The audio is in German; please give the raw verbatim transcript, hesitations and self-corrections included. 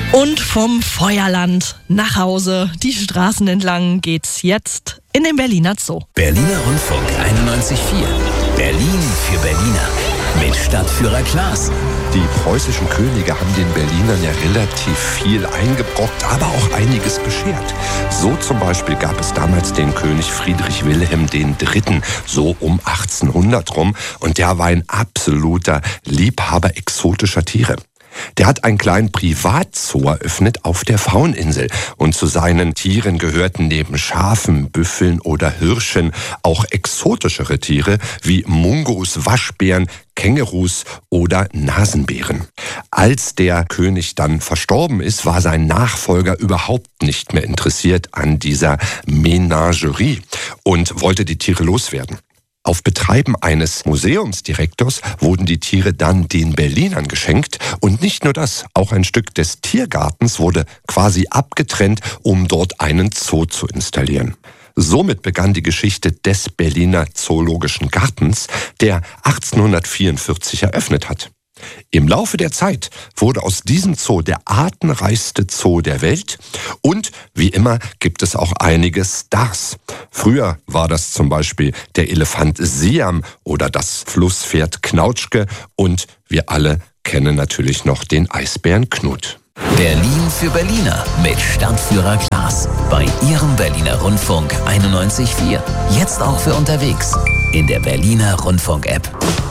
Und vom Feuerland nach Hause, die Straßen entlang, geht's jetzt in den Berliner Zoo. Berliner Rundfunk einundneunzig Komma vier. Berlin für Berliner. Mit Stadtführer Klaas. Die preußischen Könige haben den Berlinern ja relativ viel eingebrockt, aber auch einiges beschert. So zum Beispiel gab es damals den König Friedrich Wilhelm der Dritte, so um achtzehnhundert rum. Und der war ein absoluter Liebhaber exotischer Tiere. Der hat einen kleinen Privatzoo eröffnet auf der Fraueninsel. Und zu seinen Tieren gehörten neben Schafen, Büffeln oder Hirschen auch exotischere Tiere wie Mungos, Waschbären, Kängurus oder Nasenbären. Als der König dann verstorben ist, war sein Nachfolger überhaupt nicht mehr interessiert an dieser Menagerie und wollte die Tiere loswerden. Auf Betreiben eines Museumsdirektors wurden die Tiere dann den Berlinern geschenkt. Und nicht nur das, auch ein Stück des Tiergartens wurde quasi abgetrennt, um dort einen Zoo zu installieren. Somit begann die Geschichte des Berliner Zoologischen Gartens, der achtzehnhundertvierundvierzig eröffnet hat. Im Laufe der Zeit wurde aus diesem Zoo der artenreichste Zoo der Welt und wie immer gibt es auch einige Stars. Früher war das zum Beispiel der Elefant Siam oder das Flusspferd Knautschke und wir alle kennen natürlich noch den Eisbären Knut. Berlin für Berliner mit Stadtführer Klaas bei Ihrem Berliner Rundfunk einundneunzig Komma vier. Jetzt auch für unterwegs in der Berliner Rundfunk-App.